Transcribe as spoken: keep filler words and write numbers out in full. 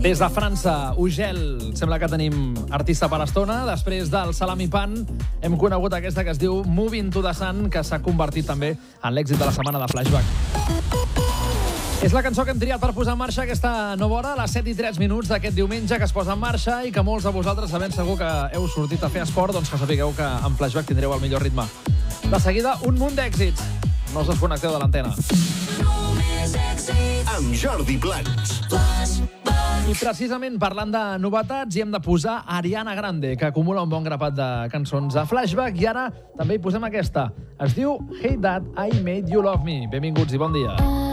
Des de França, Ugel, sembla que tenim artista per l'estona. Després del Salami Pan hem conegut aquesta que es diu Moving to the Sun, que s'ha convertit també en l'èxit de la setmana de Flashback. És la cançó que hem triat per posar en marxa aquesta nova hora, a les set i tres minuts d'aquest diumenge, que es posa en marxa i que molts de vosaltres, sabent segur que heu sortit a fer esport, doncs que sapigueu que en Flashback tindreu el millor ritme. De seguida, un munt d'èxits. No us desconnecteu de l'antena. Amb Jordi Plans. I precisament parlant de novetats, hi hem de posar Ariana Grande, que acumula un bon grapat de cançons a Flashback, i ara també hi posem aquesta. Es diu Hey Dad, I Made You Love Me. Benvinguts i bon dia.